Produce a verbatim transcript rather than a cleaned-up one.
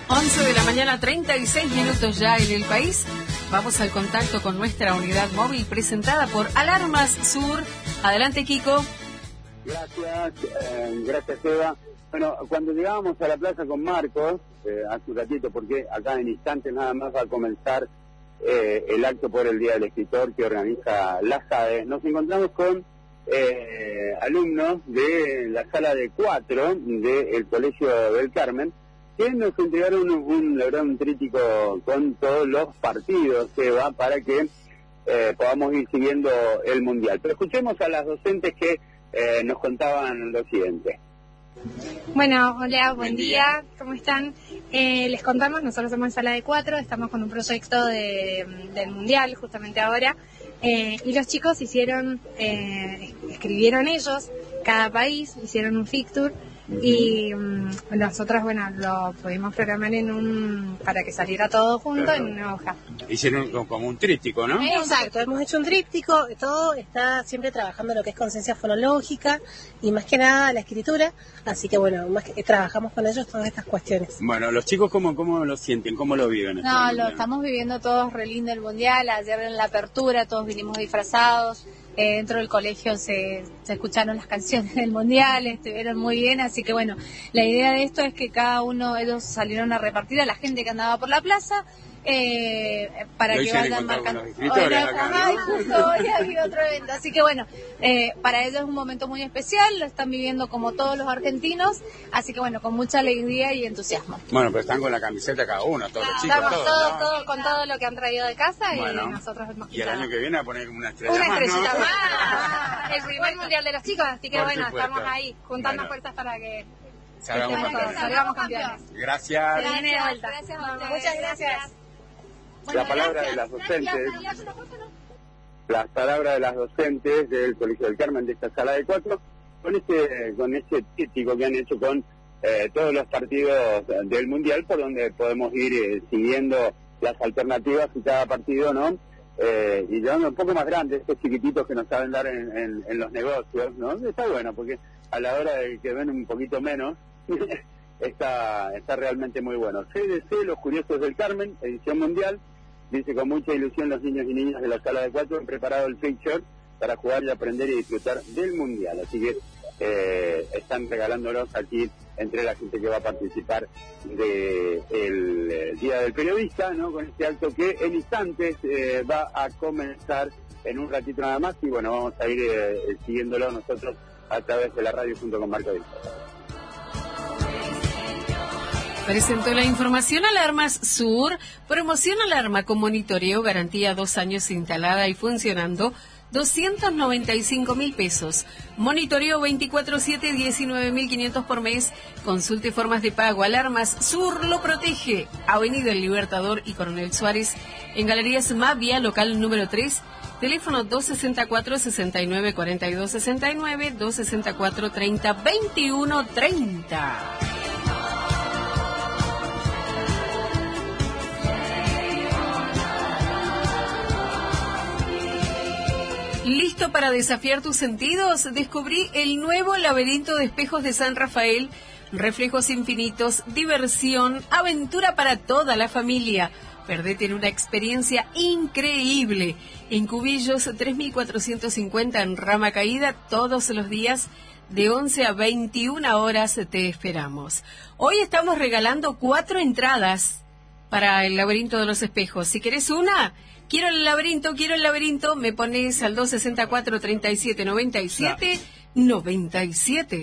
once de la mañana, treinta y seis minutos ya en el país. Vamos al contacto con nuestra unidad móvil presentada por Alarmas Sur. Adelante, Kiko. Gracias, eh, gracias, Eva. Bueno, cuando llegábamos a la plaza con Marcos, eh, hace un ratito, porque acá en instantes nada más va a comenzar eh, el acto por el Día del Escritor que organiza la SADE, nos encontramos con eh, alumnos de la sala de cuatro del Colegio del Carmen, que nos entregaron un, un, la verdad, un tríptico con todos los partidos, Eva, para que eh, podamos ir siguiendo el Mundial. Pero escuchemos a las docentes que eh, nos contaban lo siguiente. Bueno, hola, buen día, ¿cómo están? Eh, les contamos, nosotros somos en sala de cuatro, estamos con un proyecto de, del Mundial justamente ahora, eh, y los chicos hicieron, eh, escribieron ellos, cada país, hicieron un fixture, y um, nosotros, bueno, lo pudimos programar en un para que saliera todo junto en una hoja. Hicieron como un tríptico, ¿no? Exacto, hemos hecho un tríptico, todo está siempre trabajando lo que es conciencia fonológica y más que nada la escritura, así que bueno, más que trabajamos con ellos todas estas cuestiones. Bueno, los chicos, ¿cómo, cómo lo sienten? ¿Cómo lo viven? No, lo estamos viviendo todos re lindo el Mundial. Ayer en la apertura todos vinimos disfrazados. Eh, dentro del colegio se, se escucharon las canciones del Mundial, estuvieron muy bien, así que bueno, la idea de esto es que cada uno de ellos salieron a repartir a la gente que andaba por la plaza, eh, para que vayan marcando. Hoy, ajá, y justo hoy ha habido otro evento, así que bueno, eh, para ellos es un momento muy especial, lo están viviendo como todos los argentinos, así que bueno, con mucha alegría y entusiasmo. Bueno, pero están con la camiseta cada uno, todos los chicos. Estamos todos, todos, ¿no? todos con todo lo que han traído de casa, bueno, y nosotros hemos y el año que viene a poner una estrella una más, estrellita ¿no? más, el primer Mundial de los chicos, así que Por bueno, supuesto. estamos ahí juntando Bueno. fuerzas para que Salgamos campeones. salgamos campeones. Gracias. Viene de vuelta. Gracias a ustedes. Muchas gracias. La palabra de las docentes, las palabras de las docentes del Colegio del Carmen de esta sala de cuatro, con este, con este tríptico que han hecho con eh, todos los partidos del Mundial, por donde podemos ir eh, siguiendo las alternativas y cada partido, ¿no? Eh, y llevando un poco más grandes, estos chiquititos que nos saben dar en, en, en los negocios, ¿no? Está bueno, porque a la hora de que ven un poquito menos, está, está realmente muy bueno. C D C, Los Curiosos del Carmen, edición mundial. Dice, con mucha ilusión los niños y niñas de la sala de cuatro han preparado el fixture para jugar y aprender y disfrutar del Mundial. Así que eh, están regalándolos aquí entre la gente que va a participar del de Día del Periodista, ¿no? Con este acto que en instantes eh, va a comenzar en un ratito nada más. Y bueno, vamos a ir eh, siguiéndolo nosotros a través de la radio junto con Marco Díaz. Presentó la información Alarmas Sur, promoción alarma con monitoreo, garantía dos años instalada y funcionando, doscientos noventa y cinco mil pesos. Monitoreo veinticuatro siete, diecinueve mil quinientos por mes. Consulte formas de pago. Alarmas Sur lo protege. Avenida El Libertador y Coronel Suárez, en Galerías Mavia, local número tres. Teléfono dos sesenta y cuatro, sesenta y nueve, cuarenta y dos sesenta y nueve, dos sesenta y cuatro, treinta, veintiuno, treinta. ¿Listo para desafiar tus sentidos? Descubrí el nuevo laberinto de espejos de San Rafael. Reflejos infinitos, diversión, aventura para toda la familia. Perdete en una experiencia increíble. En Cubillos tres mil cuatrocientos cincuenta en Rama Caída, todos los días de once a veintiuna horas te esperamos. Hoy estamos regalando cuatro entradas para el laberinto de los espejos. Si querés una, quiero el laberinto, quiero el laberinto, me pones al dos sesenta y cuatro, treinta y siete, noventa y siete, noventa y siete.